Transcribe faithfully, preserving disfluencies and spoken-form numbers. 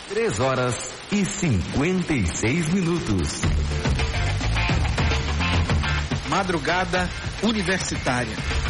Três horas e cinquenta e seis minutos. Madrugada Universitária.